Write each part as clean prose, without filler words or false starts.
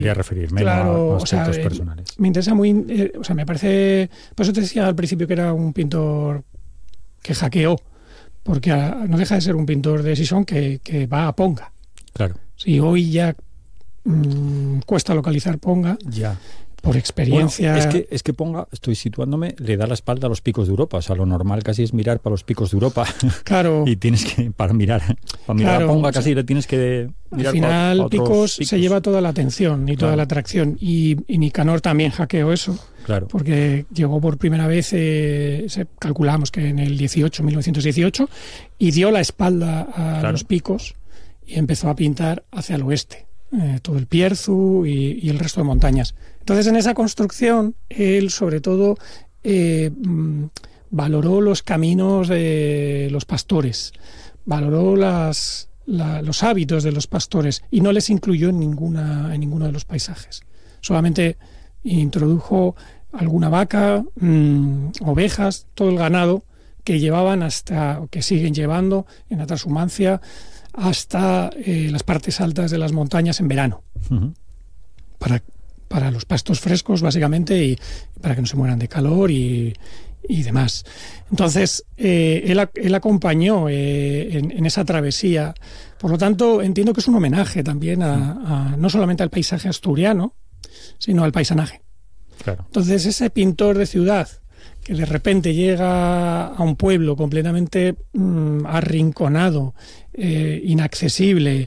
a referirme, claro, a aspectos personales. Me interesa muy... me parece... Por eso te decía al principio que era un pintor que hackeó, porque no deja de ser un pintor de Sison que va a Ponga. Claro. Si hoy ya cuesta localizar Ponga... Ya. Por experiencia... Bueno, es que Ponga, estoy situándome, le da la espalda a los picos de Europa. O sea, lo normal casi es mirar para los picos de Europa. Claro. Y tienes que, para mirar claro, a Ponga casi le tienes que mirar. Al final, para picos se lleva toda la atención y toda la atracción. Y Nicanor también hackeó eso. Claro. Porque llegó por primera vez, calculamos que en el 1918, y dio la espalda a los picos y empezó a pintar hacia el oeste. Todo el Bierzo y el resto de montañas. Entonces, en esa construcción, él sobre todo valoró los caminos de los pastores, valoró los hábitos de los pastores y no les incluyó en ninguno de los paisajes. Solamente introdujo alguna vaca, ovejas, todo el ganado que llevaban que siguen llevando en la transhumancia hasta las partes altas de las montañas en verano. Uh-huh. Para los pastos frescos, básicamente, y para que no se mueran de calor y demás. Entonces, él acompañó en esa travesía. Por lo tanto, entiendo que es un homenaje también no solamente al paisaje asturiano, sino al paisanaje. Claro. Entonces, ese pintor de ciudad que de repente llega a un pueblo completamente arrinconado, inaccesible,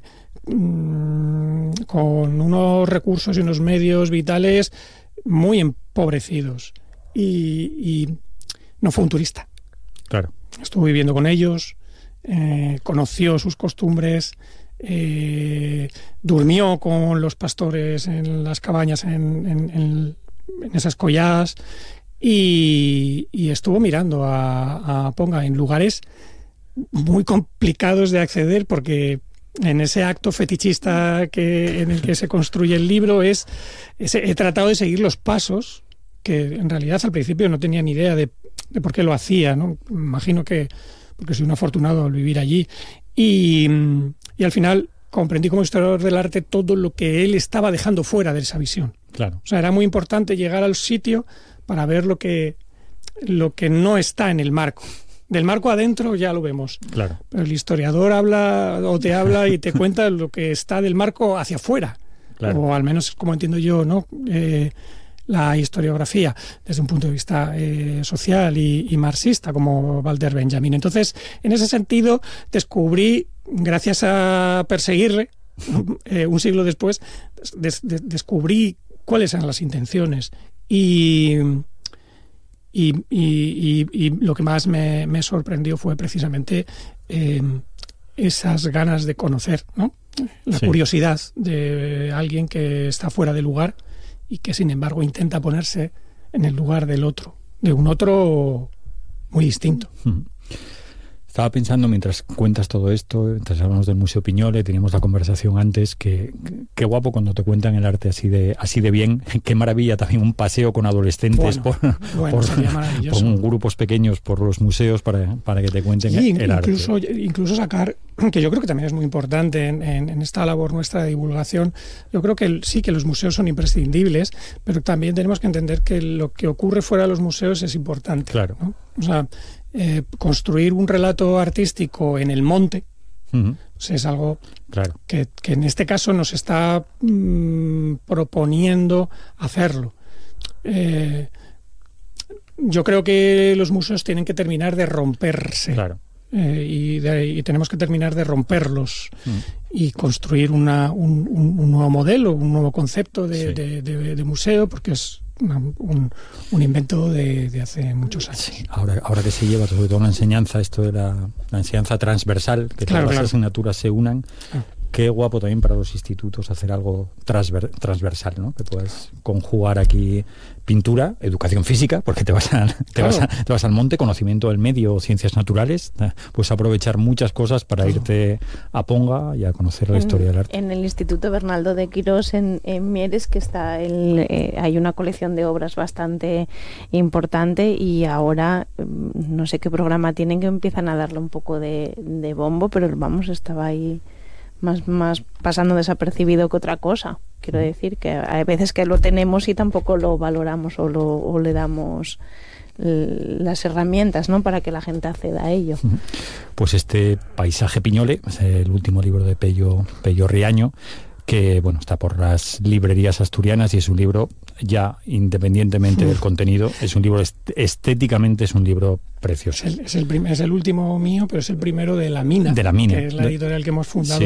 con unos recursos y unos medios vitales muy empobrecidos, y no fue un turista. Claro. Estuvo viviendo con ellos, conoció sus costumbres, durmió con los pastores en las cabañas, en esas colladas, y estuvo mirando a Ponga en lugares muy complicados de acceder, porque en ese acto fetichista en el que se construye el libro he tratado de seguir los pasos, que en realidad al principio no tenía ni idea de por qué lo hacía, ¿no? Imagino que porque soy un afortunado al vivir allí, y al final comprendí como historiador del arte todo lo que él estaba dejando fuera de esa visión. Claro. O sea, era muy importante llegar al sitio para ver lo que no está en el marco. Del marco adentro ya lo vemos. Claro. Pero el historiador te habla y te cuenta lo que está del marco hacia afuera. Claro. O al menos como entiendo yo, ¿no? La historiografía desde un punto de vista social y marxista, como Walter Benjamin. Entonces, en ese sentido, descubrí, gracias a perseguirle, un siglo después, descubrí cuáles eran las intenciones. Y lo que más me sorprendió fue precisamente esas ganas de conocer, ¿no? La curiosidad de alguien que está fuera de lugar y que sin embargo intenta ponerse en el lugar del otro, de un otro muy distinto. Estaba pensando, mientras cuentas todo esto, mientras hablamos del Museo Piñole, teníamos la conversación antes, qué guapo cuando te cuentan el arte así de bien, qué maravilla también un paseo con adolescentes por grupos pequeños por los museos para que te cuenten el arte. Incluso sacar, que yo creo que también es muy importante en esta labor nuestra de divulgación, yo creo que sí que los museos son imprescindibles, pero también tenemos que entender que lo que ocurre fuera de los museos es importante. Claro. ¿no? O sea, construir un relato artístico en el monte, pues es algo que en este caso nos está proponiendo hacerlo. Yo creo que los museos tienen que terminar de romperse. Claro. Y tenemos que terminar de romperlos y construir un nuevo modelo, un nuevo concepto de museo, porque es un invento de hace muchos años. Sí. Ahora que se lleva sobre todo la enseñanza, esto de la enseñanza transversal, que todas las asignaturas se unan, qué guapo también para los institutos hacer algo transversal, ¿no? Que puedas conjugar aquí pintura, educación física, porque te vas al monte, conocimiento del medio, ciencias naturales, pues aprovechar muchas cosas para irte a Ponga y a conocer la historia del arte. En el Instituto Bernaldo de Quirós en Mieres, que está hay una colección de obras bastante importante, y ahora no sé qué programa tienen que empiezan a darle un poco de bombo, pero vamos, estaba ahí más pasando desapercibido que otra cosa. Quiero decir que hay veces que lo tenemos y tampoco lo valoramos o le damos las herramientas, ¿no?, para que la gente acceda a ello. Pues este Paisaje Piñole es el último libro de Pello Riaño, que bueno, está por las librerías asturianas y es un libro, ya independientemente del contenido, es un libro estéticamente, es un libro precioso. Es el último mío, pero es el primero de La Mina, que es la editorial que hemos fundado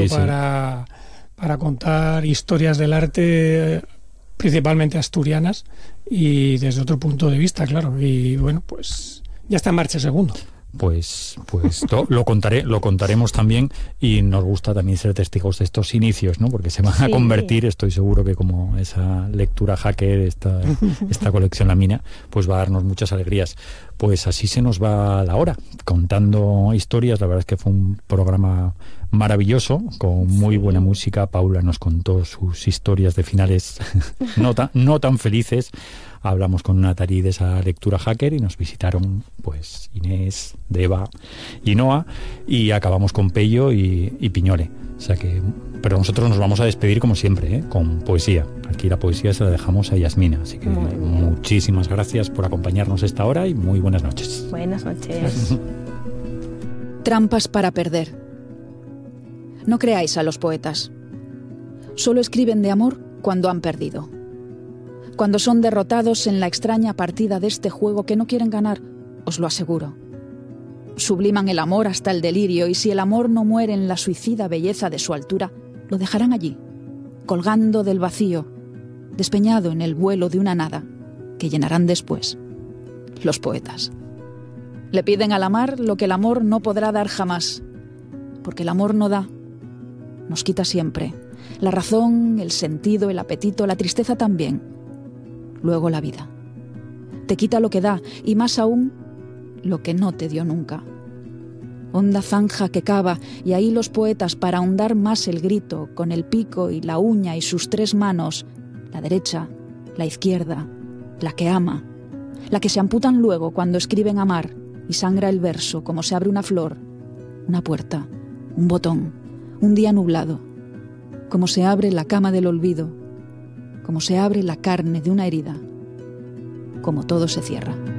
para contar historias del arte, principalmente asturianas, y desde otro punto de vista, claro. Y bueno, pues ya está en marcha el segundo. Pues lo contaremos también, y nos gusta también ser testigos de estos inicios, ¿no? Porque se van a convertir, estoy seguro que como esa lectura hacker, esta colección La Mina, pues va a darnos muchas alegrías. Pues así se nos va la hora, contando historias. La verdad es que fue un programa maravilloso, con muy buena música. Paula nos contó sus historias de finales no tan felices. Hablamos con Nathalie de esa lectura hacker y nos visitaron pues Inés, Deva y Noa, y acabamos con Pello y Piñole. O sea que, pero nosotros nos vamos a despedir como siempre, con poesía. Aquí la poesía se la dejamos a Yasmina. Así que muchísimas gracias por acompañarnos esta hora y muy buenas noches. Buenas noches. Trampas para perder. No creáis a los poetas. Solo escriben de amor cuando han perdido. Cuando son derrotados en la extraña partida de este juego que no quieren ganar, os lo aseguro. Subliman el amor hasta el delirio, y si el amor no muere en la suicida belleza de su altura, lo dejarán allí, colgando del vacío, despeñado en el vuelo de una nada, que llenarán después los poetas. Le piden al amar lo que el amor no podrá dar jamás, porque el amor no da, nos quita siempre, la razón, el sentido, el apetito, la tristeza también. Luego la vida. Te quita lo que da, y más aún, lo que no te dio nunca. Honda zanja que cava, y ahí los poetas, para ahondar más el grito, con el pico y la uña y sus 3 manos, la derecha, la izquierda, la que ama, la que se amputan luego cuando escriben amar, y sangra el verso como se abre una flor, una puerta, un botón, un día nublado, como se abre la cama del olvido, como se abre la carne de una herida, como todo se cierra.